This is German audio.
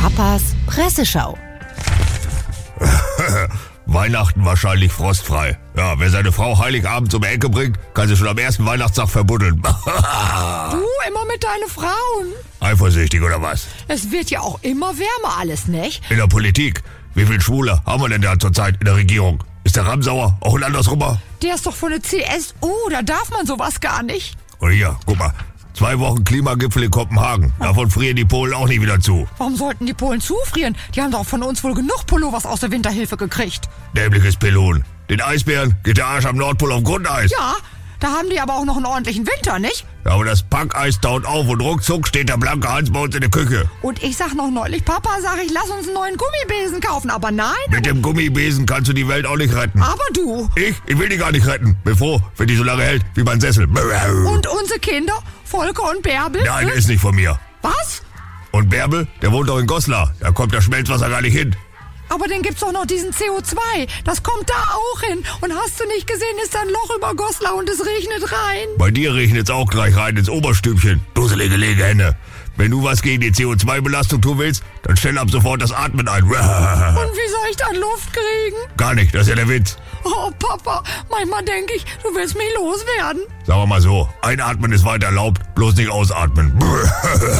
Papas Presseschau. Weihnachten wahrscheinlich frostfrei. Ja, wer seine Frau Heiligabend um die Ecke bringt, kann sie schon am ersten Weihnachtstag verbuddeln. Du, immer mit deinen Frauen. Eifersüchtig oder was? Es wird ja auch immer wärmer alles, nicht? In der Politik. Wie viel Schwule haben wir denn da zurzeit in der Regierung? Ist der Ramsauer auch ein andersrummer? Der ist doch von der CSU, da darf man sowas gar nicht. Und hier, guck mal. 2 Wochen Klimagipfel in Kopenhagen. Davon frieren die Polen auch nicht wieder zu. Warum sollten die Polen zufrieren? Die haben doch von uns wohl genug Pullovers aus der Winterhilfe gekriegt. Dämliches Pelon. Den Eisbären geht der Arsch am Nordpol auf Grundeis. Ja, da haben die aber auch noch einen ordentlichen Winter, nicht? Ja, aber das Packeis taut auf und ruckzuck steht der blanke Hans bei uns in der Küche. Und ich sag noch neulich, Papa, sag ich, lass uns einen neuen Gummibesen kaufen. Aber nein. Mit dem Gummibesen kannst du die Welt auch nicht retten. Aber du. Ich will die gar nicht retten. Bin froh, wenn die so lange hält wie mein Sessel. Und unsere Kinder? Volker und Bärbel? Der eine ist nicht von mir. Was? Und Bärbel, der wohnt doch in Goslar. Da kommt das Schmelzwasser gar nicht hin. Aber dann gibt's doch noch diesen CO2. Das kommt da auch hin. Und hast du nicht gesehen, ist da ein Loch über Goslar und es regnet rein. Bei dir regnet's auch gleich rein ins Oberstübchen. Dusselige Legehenne. Wenn du was gegen die CO2-Belastung tun willst, dann stell ab sofort das Atmen ein. Und wie soll ich dann Luft kriegen? Gar nicht, das ist ja der Witz. Oh, Papa, manchmal denke ich, du willst mich loswerden. Sagen wir mal so, einatmen ist weiter erlaubt, bloß nicht ausatmen.